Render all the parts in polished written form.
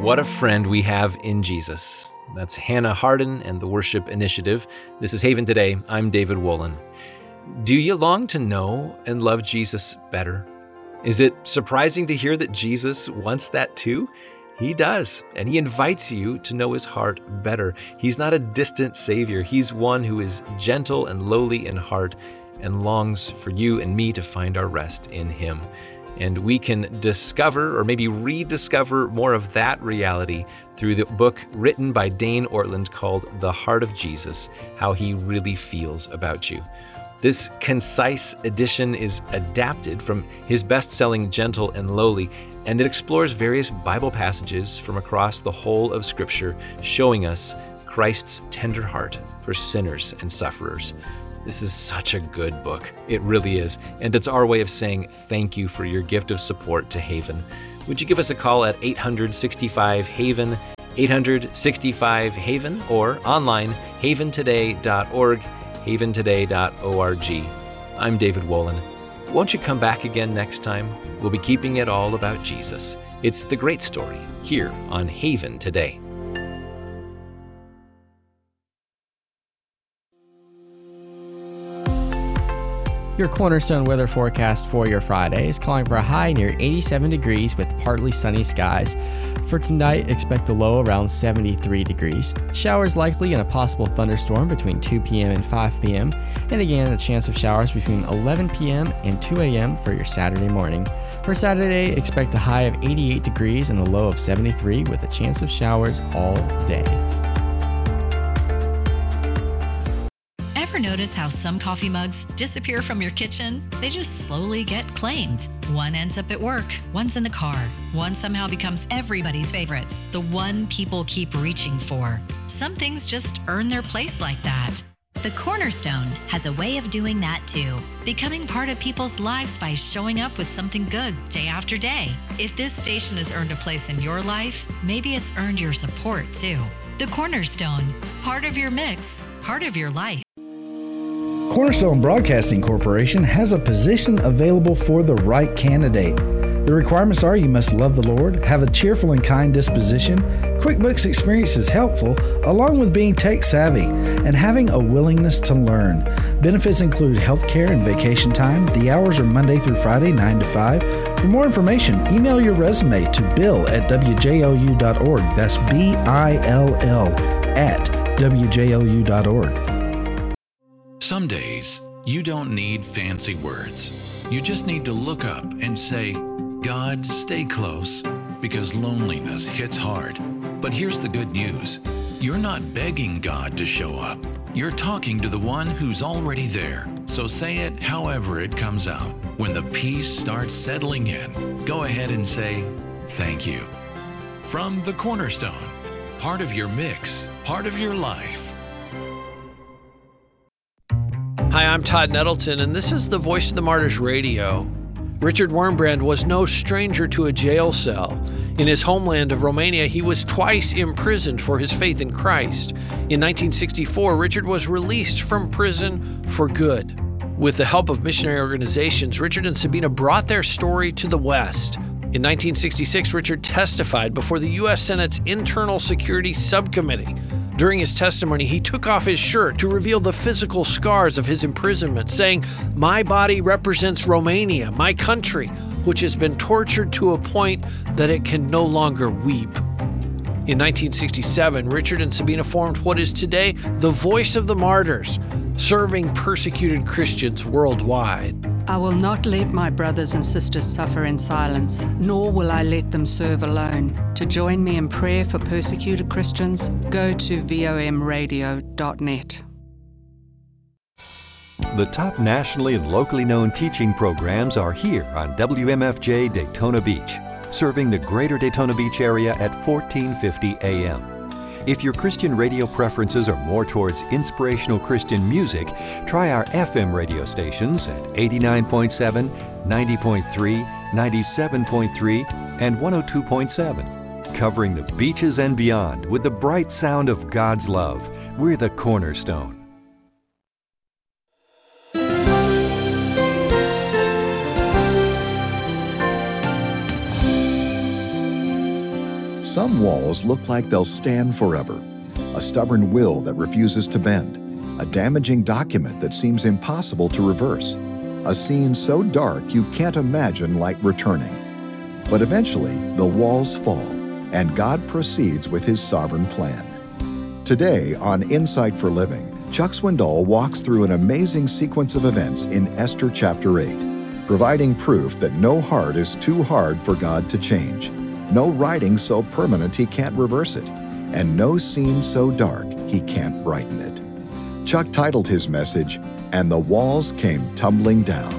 What a friend we have in Jesus. That's Hannah Harden and the Worship Initiative. This is Haven Today. I'm David Wolin. Do you long to know and love Jesus better? Is it surprising to hear that Jesus wants that too? He does, and he invites you to know his heart better. He's not a distant Savior. He's one who is gentle and lowly in heart and longs for you and me to find our rest in him. And we can discover, or maybe rediscover, more of that reality through the book written by Dane Ortland called The Heart of Jesus, How He Really Feels About You. This concise edition is adapted from his best-selling Gentle and Lowly, and it explores various Bible passages from across the whole of Scripture, showing us Christ's tender heart for sinners and sufferers. This is such a good book. It really is. And it's our way of saying thank you for your gift of support to Haven. Would you give us a call at 865-HAVEN, 865-HAVEN, or online, haventoday.org, haventoday.org. I'm David Wolin. Won't you come back again next time? We'll be keeping it all about Jesus. It's the great story here on Haven Today. Your Cornerstone weather forecast for your Friday is calling for a high near 87 degrees with partly sunny skies. For tonight, expect a low around 73 degrees. Showers likely and a possible thunderstorm between 2 p.m. and 5 p.m. And again, a chance of showers between 11 p.m. and 2 a.m. for your Saturday morning. For Saturday, expect a high of 88 degrees and a low of 73 with a chance of showers all day. Ever notice how some coffee mugs disappear from your kitchen? They just slowly get claimed. One ends up at work, one's in the car, one somehow becomes everybody's favorite, the one people keep reaching for. Some things just earn their place like that. The Cornerstone has a way of doing that too, becoming part of people's lives by showing up with something good day after day. If this station has earned a place in your life, maybe it's earned your support too. The Cornerstone, part of your mix, part of your life. Cornerstone Broadcasting Corporation has a position available for the right candidate. The requirements are you must love the Lord, have a cheerful and kind disposition, QuickBooks experience is helpful, along with being tech savvy, and having a willingness to learn. Benefits include health care and vacation time. The hours are Monday through Friday, 9 to 5. For more information, email your resume to bill@wjou.org. That's BILL at wjou.org. Some days, you don't need fancy words. You just need to look up and say, God, stay close, because loneliness hits hard. But here's the good news. You're not begging God to show up. You're talking to the one who's already there. So say it however it comes out. When the peace starts settling in, go ahead and say, thank you. From the Cornerstone, part of your mix, part of your life. Hi, I'm Todd Nettleton, and this is the Voice of the Martyrs Radio. Richard Wurmbrand was no stranger to a jail cell. In his homeland of Romania, he was twice imprisoned for his faith in Christ. In 1964, Richard was released from prison for good. With the help of missionary organizations, Richard and Sabina brought their story to the West. In 1966, Richard testified before the U.S. Senate's Internal Security Subcommittee. During his testimony, he took off his shirt to reveal the physical scars of his imprisonment, saying, "My body represents Romania, my country, which has been tortured to a point that it can no longer weep." In 1967, Richard and Sabina formed what is today the Voice of the Martyrs, serving persecuted Christians worldwide. I will not let my brothers and sisters suffer in silence, nor will I let them serve alone. To join me in prayer for persecuted Christians, go to vomradio.net. The top nationally and locally known teaching programs are here on WMFJ Daytona Beach, serving the greater Daytona Beach area at 1450 AM. If your Christian radio preferences are more towards inspirational Christian music, try our FM radio stations at 89.7, 90.3, 97.3, and 102.7. Covering the beaches and beyond with the bright sound of God's love, we're the Cornerstone. Some walls look like they'll stand forever. A stubborn will that refuses to bend. A damaging document that seems impossible to reverse. A scene so dark you can't imagine light returning. But eventually, the walls fall, and God proceeds with His sovereign plan. Today on Insight for Living, Chuck Swindoll walks through an amazing sequence of events in Esther chapter 8, providing proof that no heart is too hard for God to change, no writing so permanent He can't reverse it, and no scene so dark He can't brighten it. Chuck titled his message, "And the Walls Came Tumbling Down."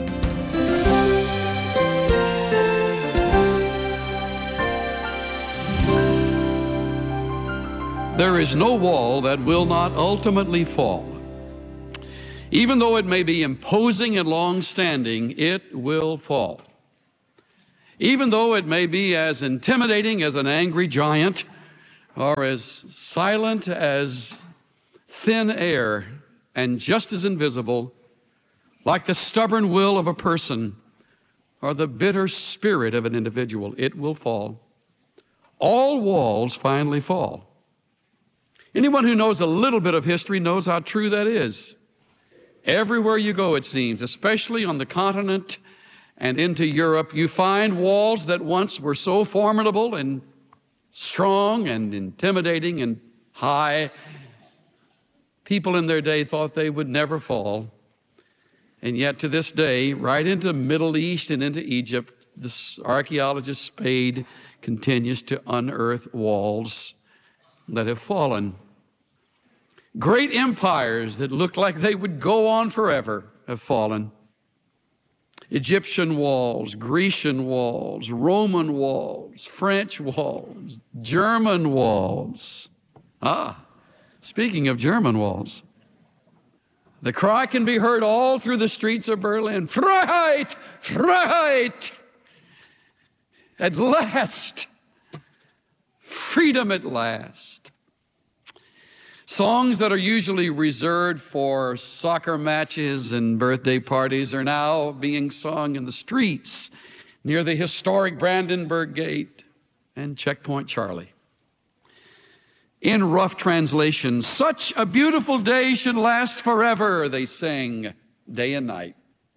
There is no wall that will not ultimately fall. Even though it may be imposing and long-standing, it will fall. Even though it may be as intimidating as an angry giant or as silent as thin air and just as invisible, like the stubborn will of a person or the bitter spirit of an individual, it will fall. All walls finally fall. Anyone who knows a little bit of history knows how true that is. Everywhere you go, it seems, especially on the continent and into Europe, you find walls that once were so formidable and strong and intimidating and high. People in their day thought they would never fall. And yet to this day, right into the Middle East and into Egypt, this archaeologist Spade continues to unearth walls that have fallen. Great empires that looked like they would go on forever have fallen. Egyptian walls, Grecian walls, Roman walls, French walls, German walls. Speaking of German walls, the cry can be heard all through the streets of Berlin, Freiheit, Freiheit! At last, freedom at last. Songs that are usually reserved for soccer matches and birthday parties are now being sung in the streets near the historic Brandenburg Gate and Checkpoint Charlie. In rough translation, such a beautiful day should last forever, they sing day and night.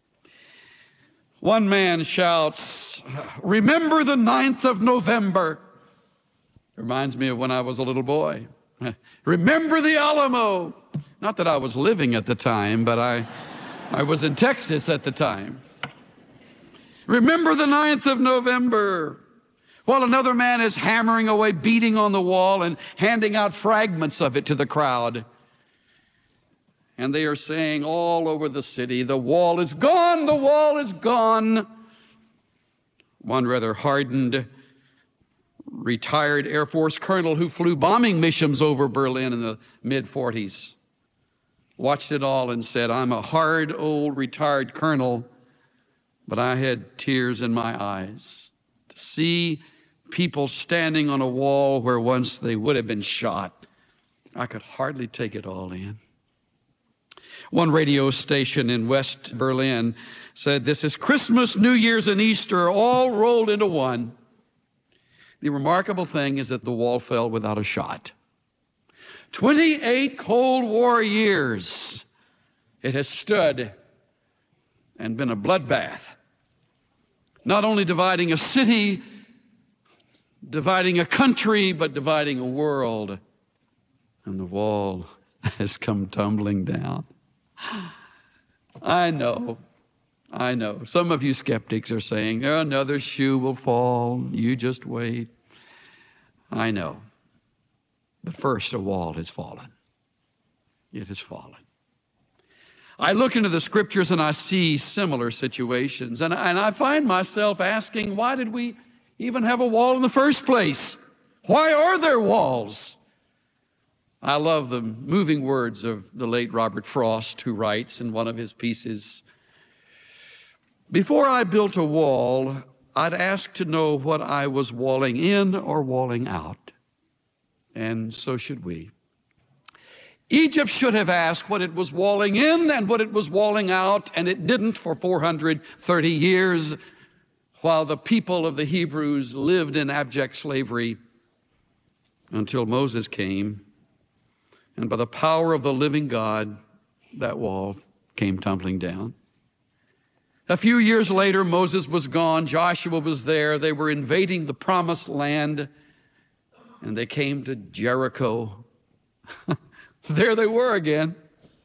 One man shouts, remember the 9th of November. Reminds me of when I was a little boy. Remember the Alamo. Not that I was living at the time, but I was in Texas at the time. Remember the 9th of November. While another man is hammering away, beating on the wall and handing out fragments of it to the crowd. And they are saying all over the city, the wall is gone, the wall is gone. One rather hardened, retired Air Force colonel who flew bombing missions over Berlin in the mid-40s watched it all and said, I'm a hard old retired colonel, but I had tears in my eyes to see people standing on a wall where once they would have been shot. I could hardly take it all in. One radio station in West Berlin said, this is Christmas, New Year's, and Easter all rolled into one. The remarkable thing is that the wall fell without a shot. 28 Cold War years it has stood and been a bloodbath, not only dividing a city, dividing a country, but dividing a world. And the wall has come tumbling down. I know. Some of you skeptics are saying, another shoe will fall. You just wait. I know. But first, a wall has fallen. It has fallen. I look into the scriptures and I see similar situations. And I find myself asking, why did we even have a wall in the first place? Why are there walls? I love the moving words of the late Robert Frost, who writes in one of his pieces, before I built a wall, I'd ask to know what I was walling in or walling out. And so should we. Egypt should have asked what it was walling in and what it was walling out, and it didn't for 430 years while the people of the Hebrews lived in abject slavery. until Moses came, and by the power of the living God, that wall came tumbling down. A few years later, Moses was gone, Joshua was there, they were invading the promised land, and they came to Jericho. There they were again.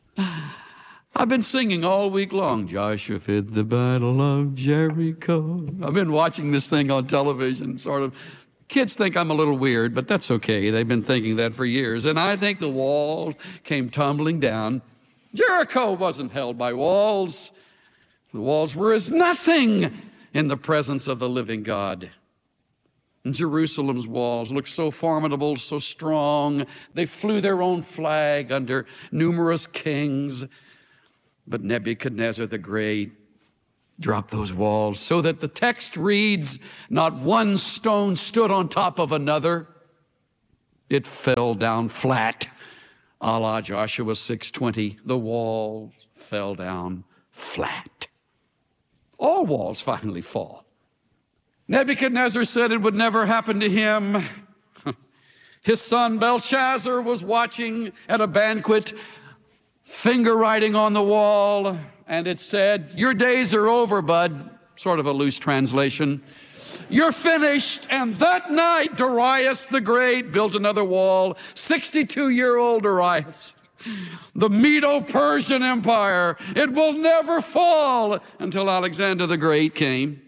I've been singing all week long, Joshua fought the battle of Jericho. I've been watching this thing on television, sort of. Kids think I'm a little weird, but that's okay. They've been thinking that for years. And I think the walls came tumbling down. Jericho wasn't held by walls. The walls were as nothing in the presence of the living God. And Jerusalem's walls looked so formidable, so strong. They flew their own flag under numerous kings. But Nebuchadnezzar the Great dropped those walls so that the text reads, not one stone stood on top of another. It fell down flat, a la Joshua 6:20. The walls fell down flat. All walls finally fall. Nebuchadnezzar said it would never happen to him. His son Belshazzar was watching at a banquet, finger writing on the wall, and it said, "Your days are over, bud." Sort of a loose translation. You're finished. And that night, Darius the Great built another wall, 62-year-old Darius. The Medo-Persian Empire, it will never fall until Alexander the Great came,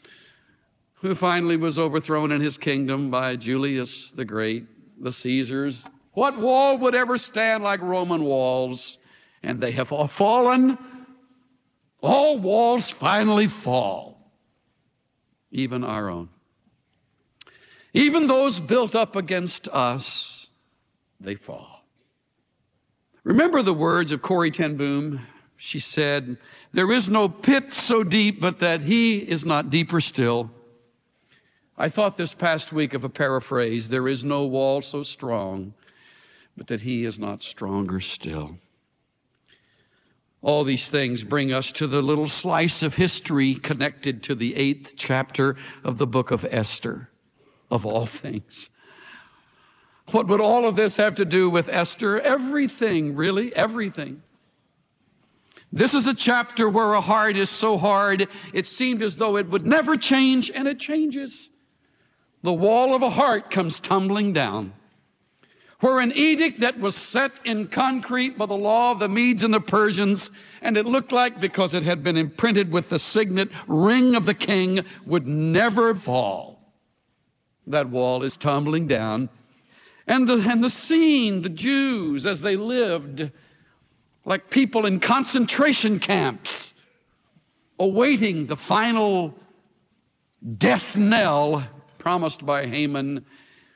who finally was overthrown in his kingdom by Julius the Great, the Caesars. What wall would ever stand like Roman walls? And they have all fallen. All walls finally fall, even our own. Even those built up against us, they fall. Remember the words of Corrie ten Boom? She said, "There is no pit so deep but that he is not deeper still." I thought this past week of a paraphrase, "There is no wall so strong but that he is not stronger still." All these things bring us to the little slice of history connected to the 8th chapter of the book of Esther, of all things. What would all of this have to do with Esther? Everything, really, everything. This is a chapter where a heart is so hard, it seemed as though it would never change, and it changes. The wall of a heart comes tumbling down, where an edict that was set in concrete by the law of the Medes and the Persians, and it looked like, because it had been imprinted with the signet ring of the king, would never fall. That wall is tumbling down. And the scene, the Jews, as they lived like people in concentration camps, awaiting the final death knell promised by Haman.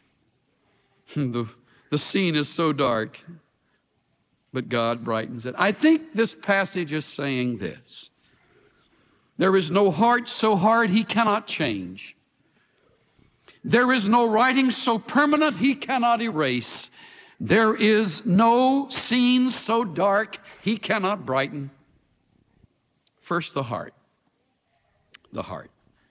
The scene is so dark, but God brightens it. I think this passage is saying this: there is no heart so hard he cannot change. There is no writing so permanent he cannot erase. There is no scene so dark he cannot brighten. First, the heart. The heart.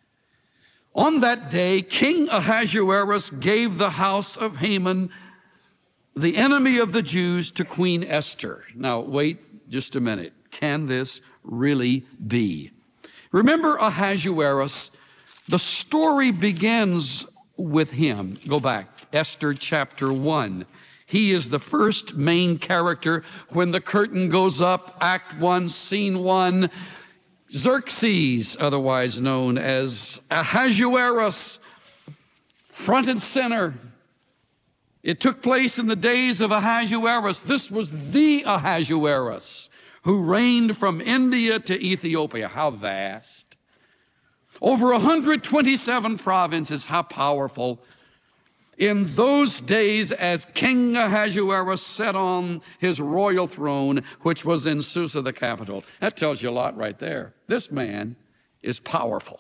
On that day, King Ahasuerus gave the house of Haman, the enemy of the Jews, to Queen Esther. Now, wait just a minute. Can this really be? Remember Ahasuerus? The story begins with him. Go back, Esther chapter 1. He is the first main character when the curtain goes up, Act 1, Scene 1. Xerxes, otherwise known as Ahasuerus, front and center. It took place in the days of Ahasuerus. This was the Ahasuerus who reigned from India to Ethiopia. How vast. Over 127 provinces, how powerful. In those days, as King Ahasuerus sat on his royal throne, which was in Susa, the capital. That tells you a lot right there. This man is powerful.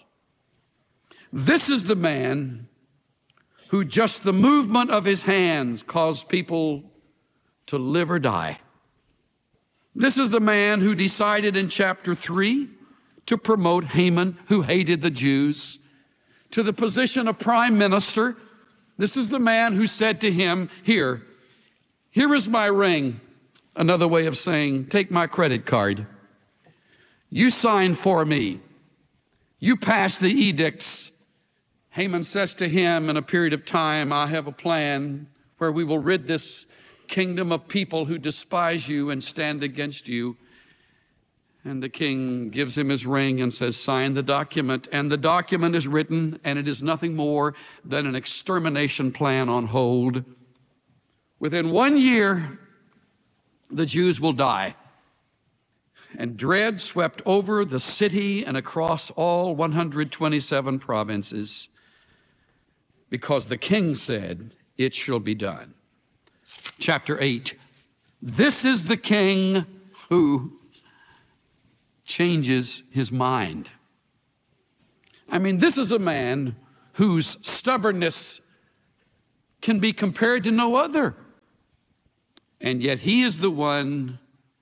This is the man who just the movement of his hands caused people to live or die. This is the man who decided in chapter 3 to promote Haman, who hated the Jews, to the position of prime minister This is the man who said to him, here is my ring. Another way of saying, take my credit card. You sign for me. You pass the edicts. Haman says to him, in a period of time, I have a plan where we will rid this kingdom of people who despise you and stand against you. And the king gives him his ring and says, sign the document. And the document is written, and it is nothing more than an extermination plan on hold. Within 1 year, the Jews will die. And dread swept over the city and across all 127 provinces, because the king said, it shall be done. Chapter 8. This is the king who changes his mind. I mean, this is a man whose stubbornness can be compared to no other. And yet he is the one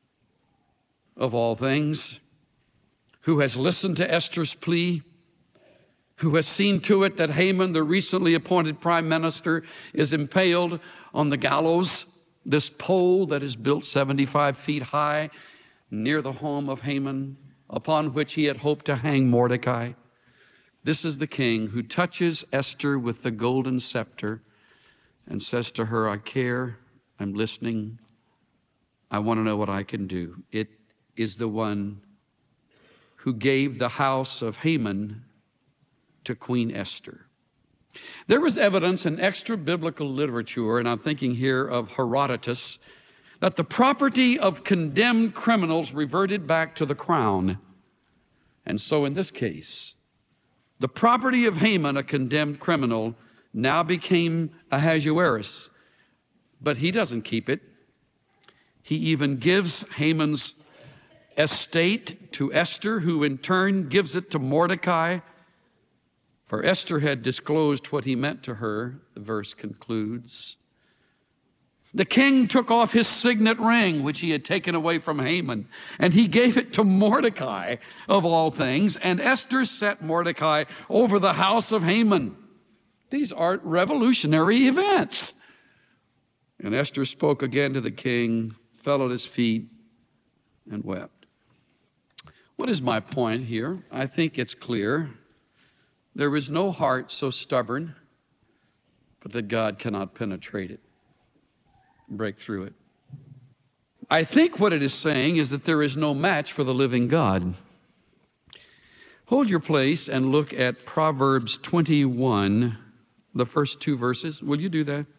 of all things who has listened to Esther's plea, who has seen to it that Haman, the recently appointed prime minister, is impaled on the gallows, this pole that is built 75 feet high near the home of Haman, upon which he had hoped to hang Mordecai. This is the king who touches Esther with the golden scepter and says to her, I care, I'm listening, I want to know what I can do. It is the one who gave the house of Haman to Queen Esther. There was evidence in extra biblical literature, and I'm thinking here of Herodotus, that the property of condemned criminals reverted back to the crown. And so in this case, the property of Haman, a condemned criminal, now became Ahasuerus, but he doesn't keep it. He even gives Haman's estate to Esther, who in turn gives it to Mordecai. For Esther had disclosed what he meant to her, the verse concludes. The king took off his signet ring, which he had taken away from Haman, and he gave it to Mordecai, of all things, and Esther set Mordecai over the house of Haman. These are revolutionary events. And Esther spoke again to the king, fell at his feet, and wept. What is my point here? I think it's clear. There is no heart so stubborn, but that God cannot penetrate it, break through it. I think what it is saying is that there is no match for the living God. Hold your place and look at Proverbs 21, the first 2 verses. Will you do that?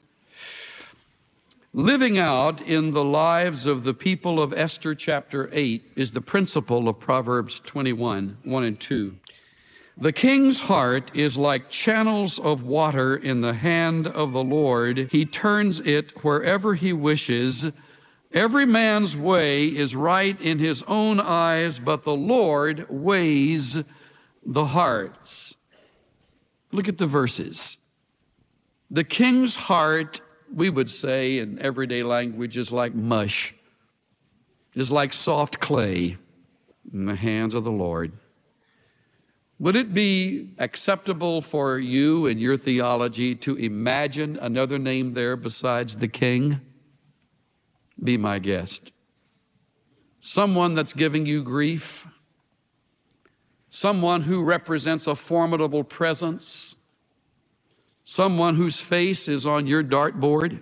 Living out in the lives of the people of Esther chapter 8 is the principle of Proverbs 21, 1 and 2. The king's heart is like channels of water in the hand of the Lord. He turns it wherever he wishes. Every man's way is right in his own eyes, but the Lord weighs the hearts. Look at the verses. The king's heart, we would say in everyday language, is like mush, is like soft clay in the hands of the Lord. Would it be acceptable for you and your theology to imagine another name there besides the king? Be my guest. Someone that's giving you grief, someone who represents a formidable presence, someone whose face is on your dartboard,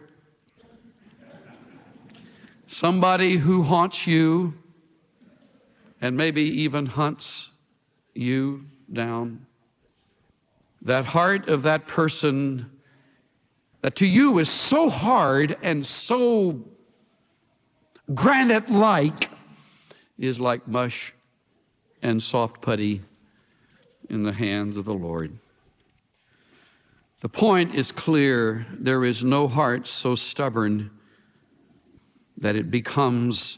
somebody who haunts you and maybe even hunts you down. That heart of that person that to you is so hard and so granite-like is like mush and soft putty in the hands of the Lord. The point is clear. There is no heart so stubborn that it becomes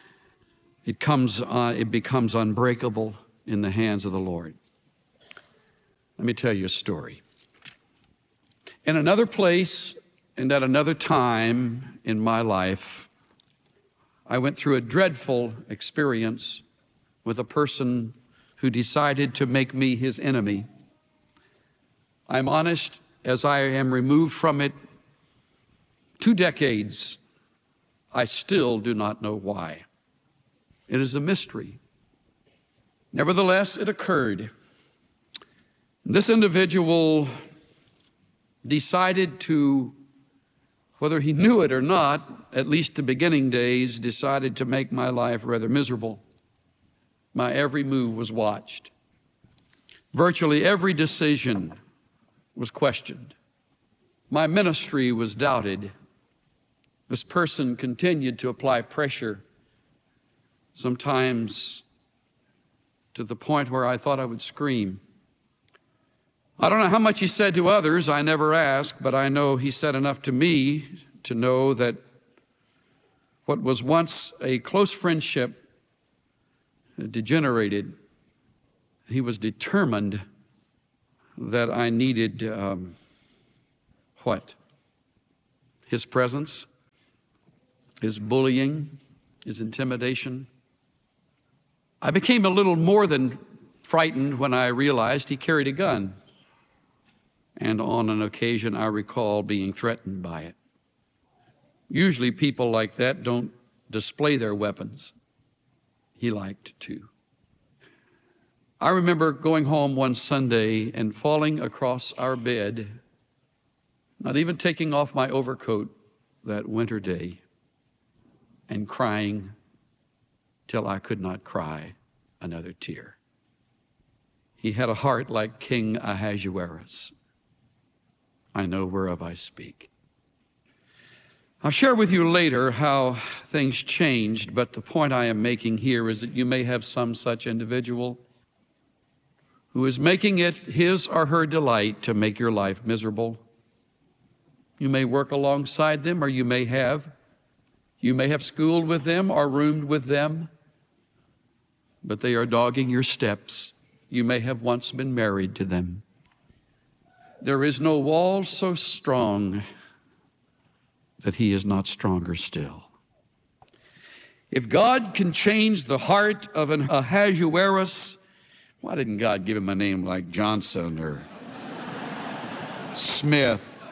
unbreakable in the hands of the Lord. Let me tell you a story. In another place and at another time in my life, I went through a dreadful experience with a person who decided to make me his enemy. I'm honest as I am removed from it 2 decades, I still do not know why. It is a mystery. Nevertheless, it occurred. This individual decided to, whether he knew it or not, at least the beginning days, decided to make my life rather miserable. My every move was watched. Virtually every decision was questioned. My ministry was doubted. This person continued to apply pressure, sometimes to the point where I thought I would scream. I don't know how much he said to others. I never asked, but I know he said enough to me to know that what was once a close friendship degenerated. He was determined that I needed what? His presence, his bullying, his intimidation. I became a little more than frightened when I realized he carried a gun. And on an occasion, I recall being threatened by it. Usually people like that don't display their weapons. He liked to. I remember going home one Sunday and falling across our bed, not even taking off my overcoat that winter day, and crying till I could not cry another tear. He had a heart like King Ahasuerus. I know whereof I speak. I'll share with you later how things changed, but the point I am making here is that you may have some such individual who is making it his or her delight to make your life miserable. You may work alongside them, or you may have schooled with them or roomed with them, but they are dogging your steps. You may have once been married to them. There is no wall so strong that he is not stronger still. If God can change the heart of an Ahasuerus, why didn't God give him a name like Johnson or Smith?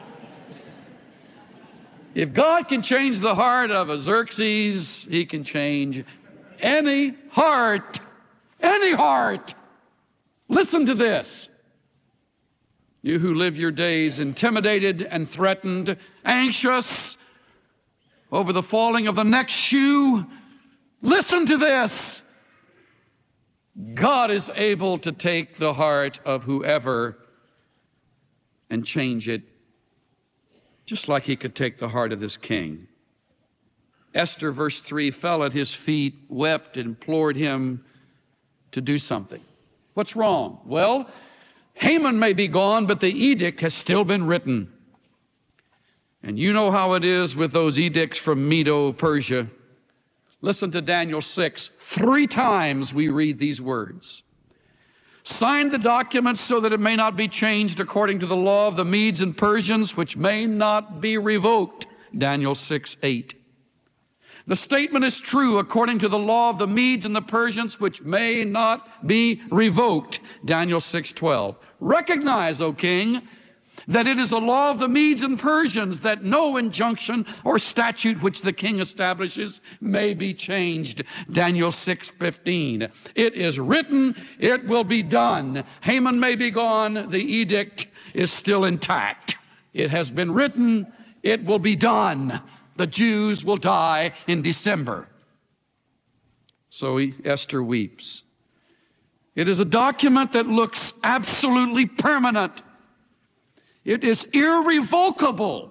If God can change the heart of a Xerxes, he can change any heart. Any heart. Listen to this. You who live your days intimidated and threatened, anxious over the falling of the next shoe, listen to this. God is able to take the heart of whoever and change it, just like he could take the heart of this king. Esther, verse 3, fell at his feet, wept, and implored him to do something. What's wrong? Well, Haman may be gone, but the edict has still been written. And you know how it is with those edicts from Medo-Persia. Listen to Daniel 6. 3 times we read these words. Sign the document so that it may not be changed according to the law of the Medes and Persians, which may not be revoked. Daniel 6:8. The statement is true according to the law of the Medes and the Persians, which may not be revoked. Daniel 6:12. Recognize, O king, that it is a law of the Medes and Persians that no injunction or statute which the king establishes may be changed. Daniel 6:15. It is written, it will be done. Haman may be gone, the edict is still intact. It has been written, it will be done. The Jews will die in December. So Esther weeps. It is a document that looks absolutely permanent. It is irrevocable.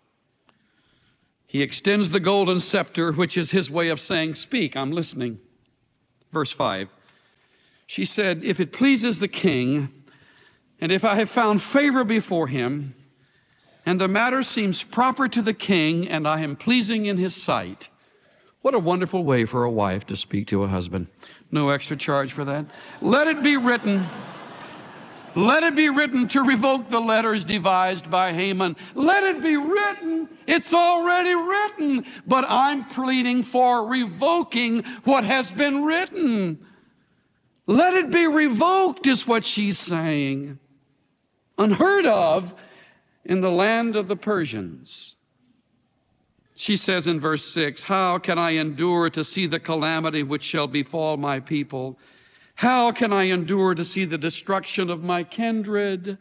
He extends the golden scepter, which is his way of saying, speak, I'm listening. Verse 5. She said, if it pleases the king, and if I have found favor before him, and the matter seems proper to the king, and I am pleasing in his sight. What a wonderful way for a wife to speak to a husband. No extra charge for that. Let it be written. Let it be written to revoke the letters devised by Haman. Let it be written. It's already written. But I'm pleading for revoking what has been written. Let it be revoked is what she's saying. unheard of in the land of the Persians. She says in verse 6, how can I endure to see the calamity which shall befall my people? How can I endure to see the destruction of my kindred?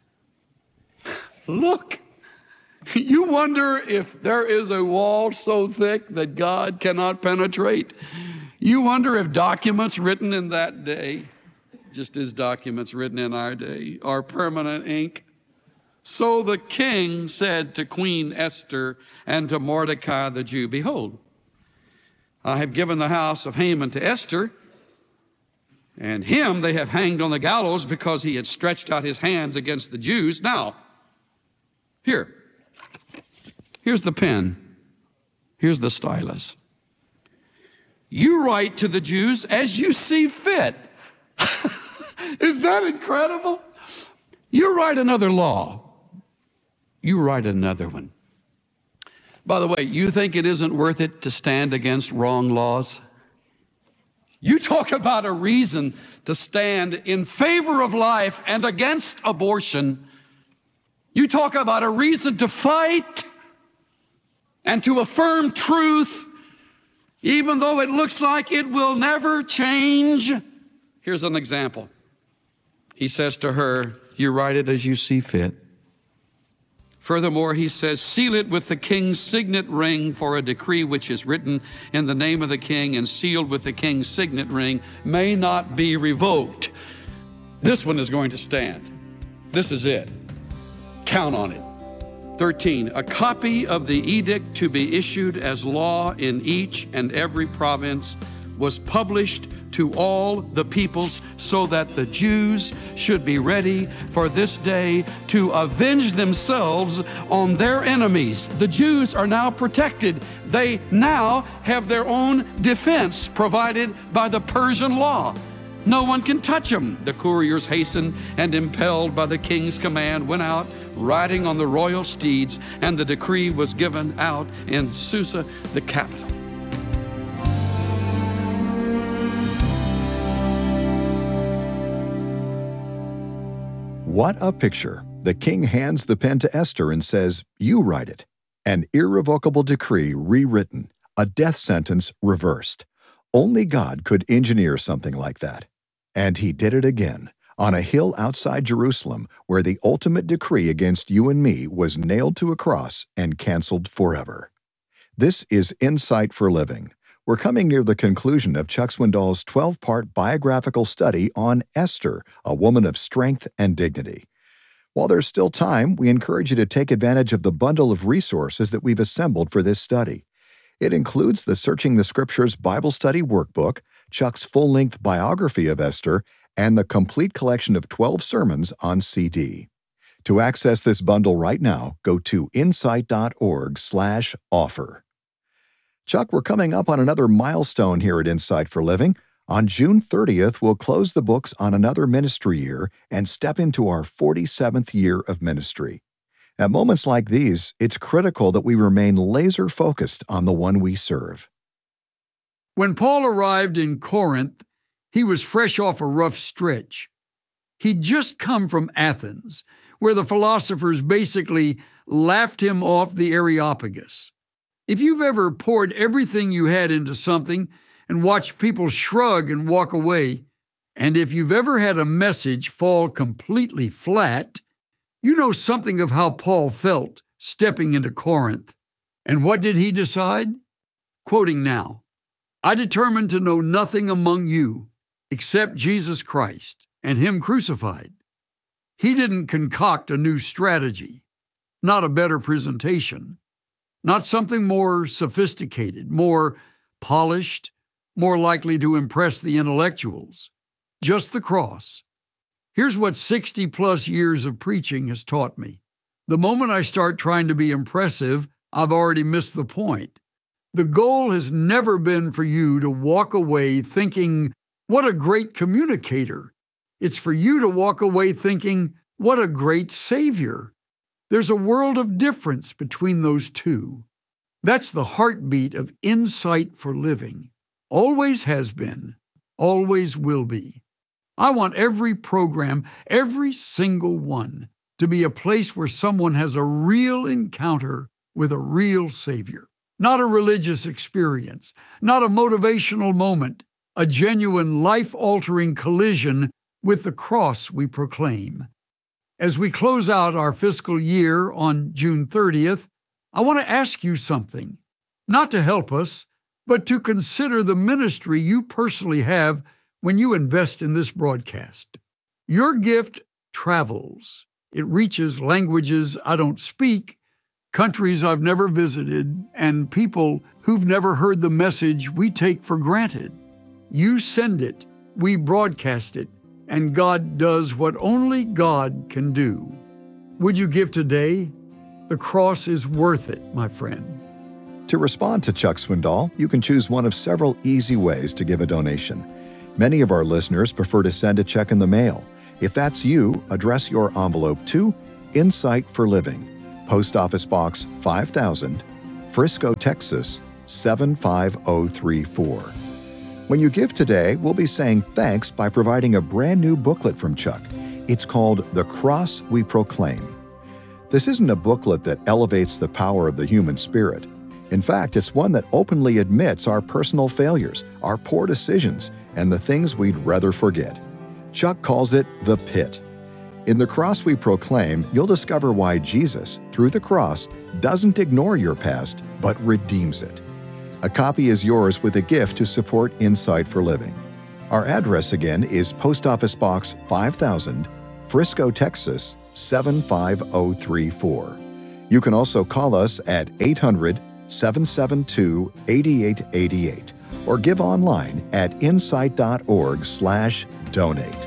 Look, you wonder if there is a wall so thick that God cannot penetrate. You wonder if documents written in that day, just as documents written in our day, are permanent ink. So the king said to Queen Esther and to Mordecai the Jew, behold, I have given the house of Haman to Esther, and him they have hanged on the gallows because he had stretched out his hands against the Jews. Now, here's the pen. Here's the stylus. You write to the Jews as you see fit. Is that incredible? You write another law. You write another one. By the way, you think it isn't worth it to stand against wrong laws? You talk about a reason to stand in favor of life and against abortion. You talk about a reason to fight and to affirm truth, even though it looks like it will never change. Here's an example. He says to her, you write it as you see fit. Furthermore, he says, seal it with the king's signet ring, for a decree which is written in the name of the king and sealed with the king's signet ring may not be revoked. This one is going to stand. This is it. Count on it. 13, a copy of the edict to be issued as law in each and every province was published to all the peoples, so that the Jews should be ready for this day to avenge themselves on their enemies. The Jews are now protected. They now have their own defense provided by the Persian law. No one can touch them. The couriers hastened and, impelled by the king's command, went out riding on the royal steeds, and the decree was given out in Susa, the capital. What a picture. The king hands the pen to Esther and says, you write it. An irrevocable decree rewritten, a death sentence reversed. Only God could engineer something like that. And he did it again, on a hill outside Jerusalem, where the ultimate decree against you and me was nailed to a cross and canceled forever. This is Insight for Living. We're coming near the conclusion of Chuck Swindoll's 12-part biographical study on Esther, a woman of strength and dignity. While there's still time, we encourage you to take advantage of the bundle of resources that we've assembled for this study. It includes the Searching the Scriptures Bible Study Workbook, Chuck's full-length biography of Esther, and the complete collection of 12 sermons on CD. To access this bundle right now, go to insight.org/offer. Chuck, we're coming up on another milestone here at Insight for Living. On June 30th, we'll close the books on another ministry year and step into our 47th year of ministry. At moments like these, it's critical that we remain laser-focused on the one we serve. When Paul arrived in Corinth, he was fresh off a rough stretch. He'd just come from Athens, where the philosophers basically laughed him off the Areopagus. If you've ever poured everything you had into something and watched people shrug and walk away, and if you've ever had a message fall completely flat, you know something of how Paul felt stepping into Corinth. And what did he decide? Quoting now, I determined to know nothing among you except Jesus Christ and Him crucified. He didn't concoct a new strategy, not a better presentation, not something more sophisticated, more polished, more likely to impress the intellectuals. Just the cross. Here's what 60-plus years of preaching has taught me. The moment I start trying to be impressive, I've already missed the point. The goal has never been for you to walk away thinking, what a great communicator. It's for you to walk away thinking, what a great Savior. There's a world of difference between those two. That's the heartbeat of Insight for Living. Always has been, always will be. I want every program, every single one, to be a place where someone has a real encounter with a real Savior. Not a religious experience, not a motivational moment, a genuine life-altering collision with the cross we proclaim. As we close out our fiscal year on June 30th, I want to ask you something, not to help us, but to consider the ministry you personally have when you invest in this broadcast. Your gift travels. It reaches languages I don't speak, countries I've never visited, and people who've never heard the message we take for granted. You send it, we broadcast it, and God does what only God can do. Would you give today? The cross is worth it, my friend. To respond to Chuck Swindoll, you can choose one of several easy ways to give a donation. Many of our listeners prefer to send a check in the mail. If that's you, address your envelope to Insight for Living, Post Office Box 5000, Frisco, Texas 75034. When you give today, we'll be saying thanks by providing a brand new booklet from Chuck. It's called The Cross We Proclaim. This isn't a booklet that elevates the power of the human spirit. In fact, it's one that openly admits our personal failures, our poor decisions, and the things we'd rather forget. Chuck calls it The Pit. In The Cross We Proclaim, you'll discover why Jesus, through the cross, doesn't ignore your past, but redeems it. A copy is yours with a gift to support Insight for Living. Our address again is Post Office Box 5000, Frisco, Texas 75034. You can also call us at 800-772-8888 or give online at insight.org/donate.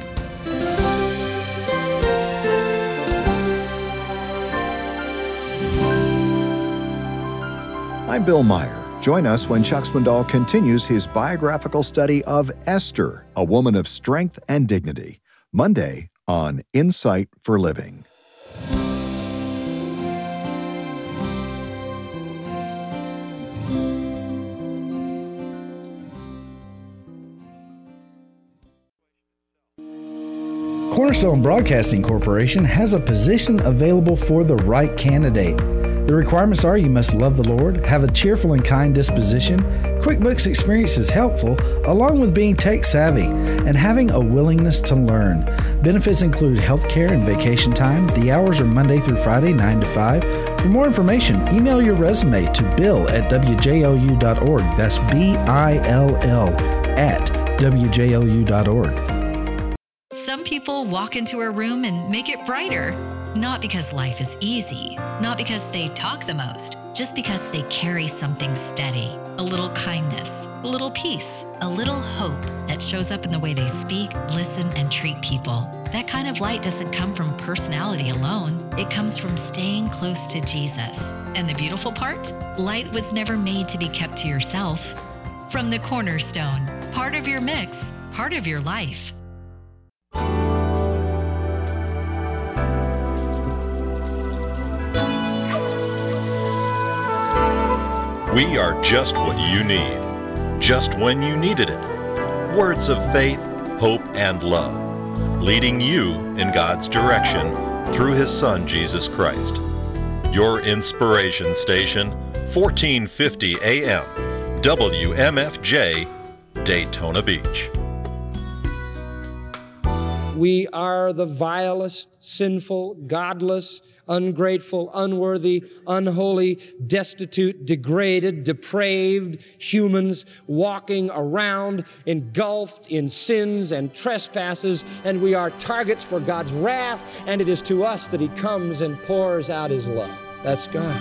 I'm Bill Meyer. Join us when Chuck Swindoll continues his biographical study of Esther, a woman of strength and dignity, Monday on Insight for Living. Cornerstone Broadcasting Corporation has a position available for the right candidate. The requirements are you must love the Lord, have a cheerful and kind disposition, QuickBooks experience is helpful, along with being tech savvy, and having a willingness to learn. Benefits include health care and vacation time. The hours are Monday through Friday, 9 to 5. For more information, email your resume to bill@wjou.org. That's BILL at wjou.org. Some people walk into a room and make it brighter. Not because life is easy, not because they talk the most, just because they carry something steady, a little kindness, a little peace, a little hope that shows up in the way they speak, listen, and treat people. That kind of light doesn't come from personality alone. It comes from staying close to Jesus. And the beautiful part? Light was never made to be kept to yourself. From the Cornerstone, part of your mix, part of your life. We are just what you need, just when you needed it. Words of faith, hope, and love, leading you in God's direction through His Son, Jesus Christ. Your inspiration station, 1450 AM, WMFJ, Daytona Beach. We are the vilest, sinful, godless, ungrateful, unworthy, unholy, destitute, degraded, depraved humans walking around engulfed in sins and trespasses, and we are targets for God's wrath, and it is to us that He comes and pours out His love. That's God.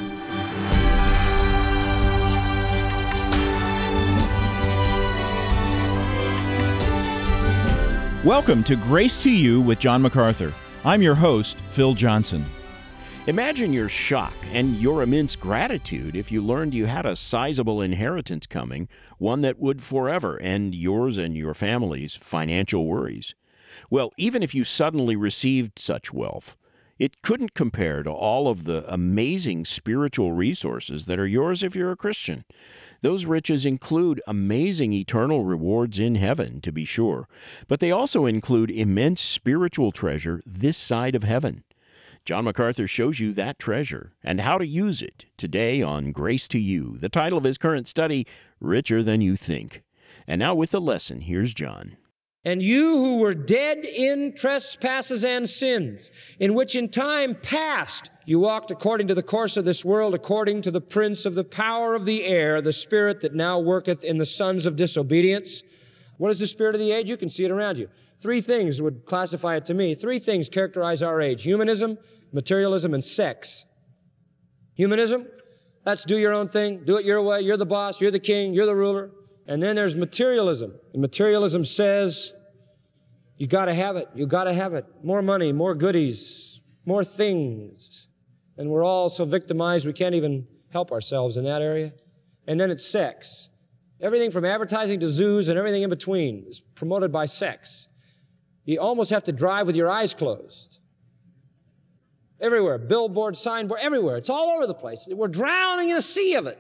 Welcome to Grace to You with John MacArthur. I'm your host, Phil Johnson. Imagine your shock and your immense gratitude if you learned you had a sizable inheritance coming, one that would forever end yours and your family's financial worries. Well, even if you suddenly received such wealth, it couldn't compare to all of the amazing spiritual resources that are yours if you're a Christian. Those riches include amazing eternal rewards in heaven, to be sure, but they also include immense spiritual treasure this side of heaven. John MacArthur shows you that treasure and how to use it today on Grace to You. The title of his current study, Richer Than You Think. And now with the lesson, here's John. And you who were dead in trespasses and sins, in which in time past you walked according to the course of this world, according to the prince of the power of the air, the spirit that now worketh in the sons of disobedience. What is the spirit of the age? You can see it around you. 3 things would classify it to me. 3 things characterize our age: humanism, materialism, and sex. Humanism, that's do your own thing, do it your way, you're the boss, you're the king, you're the ruler. And then there's materialism. And materialism says, you gotta have it, you gotta have it. More money, more goodies, more things. And we're all so victimized we can't even help ourselves in that area. And then it's sex. Everything from advertising to zoos and everything in between is promoted by sex. You almost have to drive with your eyes closed. Everywhere, billboard, signboard, everywhere. It's all over the place. We're drowning in a sea of it.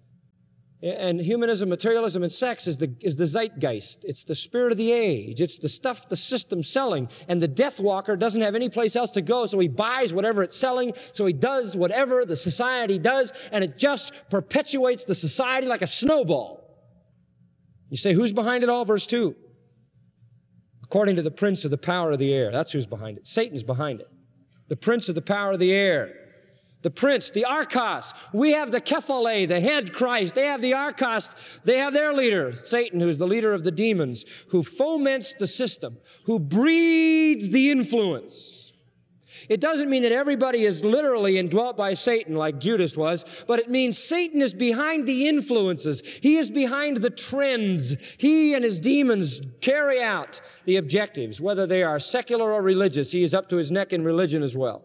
And humanism, materialism, and sex is the zeitgeist. It's the spirit of the age. It's the stuff the system's selling. And the death walker doesn't have any place else to go, so he buys whatever it's selling, so he does whatever the society does, and it just perpetuates the society like a snowball. You say, who's behind it all? Verse 2. According to the prince of the power of the air. That's who's behind it. Satan's behind it. The prince of the power of the air. The prince, the Archos. We have the Kephale, the head Christ. They have the Archos. They have their leader, Satan, who's the leader of the demons, who foments the system, who breeds the influence. It doesn't mean that everybody is literally indwelt by Satan like Judas was, but it means Satan is behind the influences. He is behind the trends. He and his demons carry out the objectives, whether they are secular or religious. He is up to his neck in religion as well.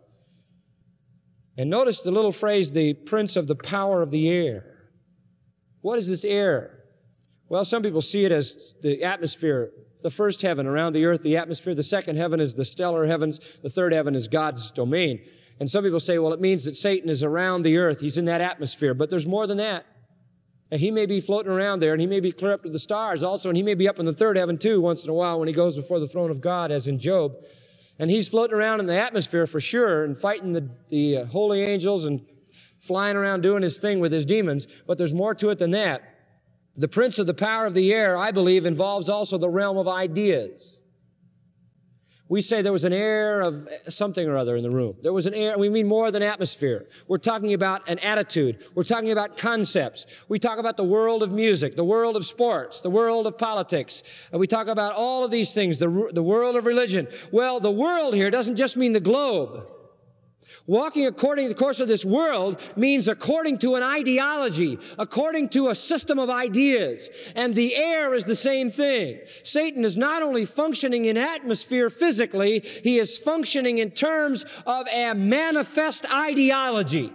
And notice the little phrase, the prince of the power of the air. What is this air? Well, some people see it as the atmosphere, the first heaven around the earth, the atmosphere. The second heaven is the stellar heavens. The third heaven is God's domain. And some people say, well, it means that Satan is around the earth. He's in that atmosphere. But there's more than that. And he may be floating around there, and he may be clear up to the stars also, and he may be up in the third heaven too once in a while when he goes before the throne of God, as in Job. And he's floating around in the atmosphere for sure and fighting the holy angels and flying around doing his thing with his demons. But there's more to it than that. The prince of the power of the air, I believe, involves also the realm of ideas. We say there was an air of something or other in the room. There was an air, we mean more than atmosphere. We're talking about an attitude. We're talking about concepts. We talk about the world of music, the world of sports, the world of politics. And we talk about all of these things, the world of religion. Well, the world here doesn't just mean the globe. Walking according to the course of this world means according to an ideology, according to a system of ideas. And the air is the same thing. Satan is not only functioning in atmosphere physically, he is functioning in terms of a manifest ideology.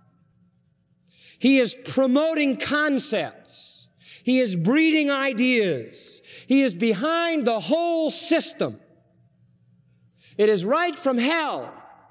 He is promoting concepts. He is breeding ideas. He is behind the whole system. It is right from hell.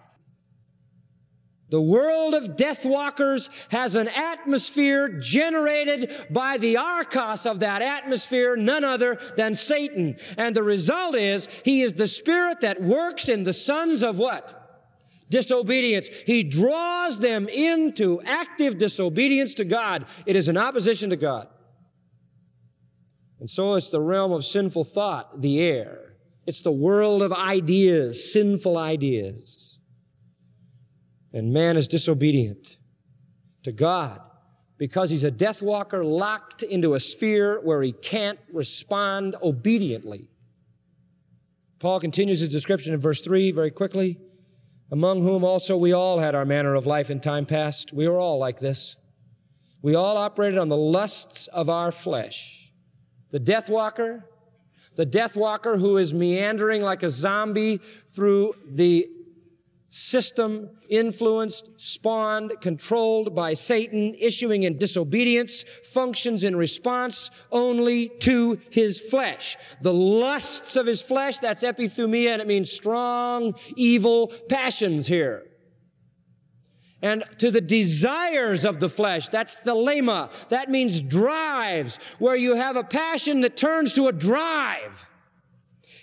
The world of death walkers has an atmosphere generated by the Archos of that atmosphere, none other than Satan. And the result is, he is the spirit that works in the sons of what? Disobedience. He draws them into active disobedience to God. It is an opposition to God. And so it's the realm of sinful thought, the air. It's the world of ideas, sinful ideas. And man is disobedient to God because he's a death walker locked into a sphere where he can't respond obediently. Paul continues his description in verse 3 very quickly. Among whom also we all had our manner of life in time past. We were all like this. We all operated on the lusts of our flesh. The death walker who is meandering like a zombie through the system, influenced, spawned, controlled by Satan, issuing in disobedience, functions in response only to his flesh. The lusts of his flesh, that's epithumia, and it means strong, evil passions here. And to the desires of the flesh, that's the lema, that means drives, where you have a passion that turns to a drive.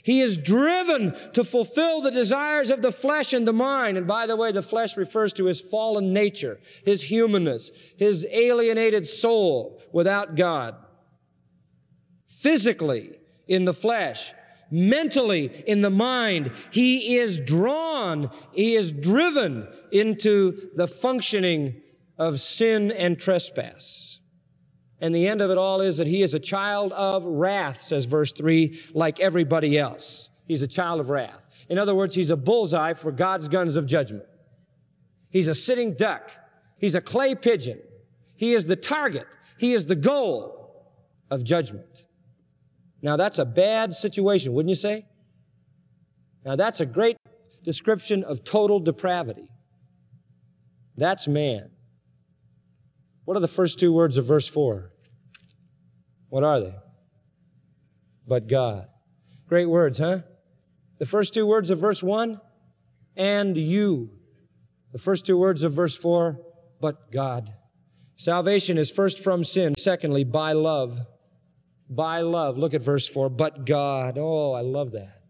He is driven to fulfill the desires of the flesh and the mind. And by the way, the flesh refers to his fallen nature, his humanness, his alienated soul without God. Physically, in the flesh, mentally, in the mind, he is drawn, he is driven into the functioning of sin and trespass. And the end of it all is that he is a child of wrath, says verse 3, like everybody else. He's a child of wrath. In other words, he's a bullseye for God's guns of judgment. He's a sitting duck. He's a clay pigeon. He is the target. He is the goal of judgment. Now, that's a bad situation, wouldn't you say? Now, that's a great description of total depravity. That's man. What are the first two words of verse 4? What are they? But God. Great words, huh? The first two words of verse 1, and you. The first two words of verse 4, but God. Salvation is first from sin, secondly, by love. By love. Look at verse 4, but God. Oh, I love that.